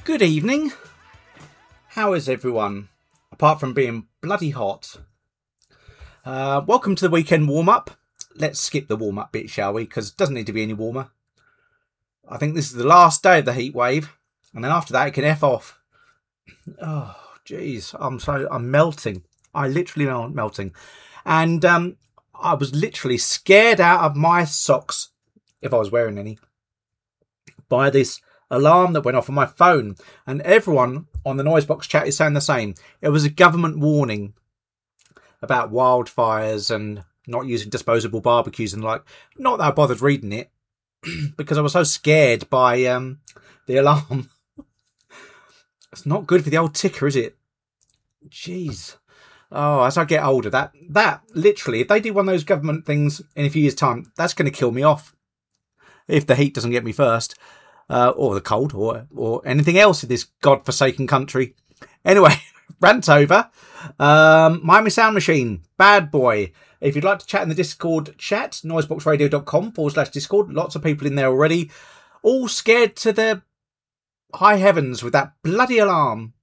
Good evening. How is everyone? Apart from being bloody hot. Welcome to the weekend warm-up. Let's skip the warm-up bit, shall we? Because it doesn't need to be any warmer. I think this is the last day of the heat wave. And then after that, it can F off. Oh, jeez. I'm melting. I literally am melting. And I was literally scared out of my socks, if I was wearing any, by this alarm that went off on my phone, and everyone on the Noisebox chat is saying the same. It was a government warning about wildfires and not using disposable barbecues and like. Not that I bothered reading it because I was so scared by the alarm. It's not good for the old ticker, is it? Jeez. Oh, as I get older, that literally, if they do one of those government things in a few years' time, that's going to kill me off. If the heat doesn't get me first. Or the cold, or anything else in this godforsaken country. Anyway, rant over. Miami Sound Machine, bad boy. If you'd like to chat in the Discord chat, noiseboxradio.com/Discord. Lots of people in there already. All scared to the high heavens with that bloody alarm.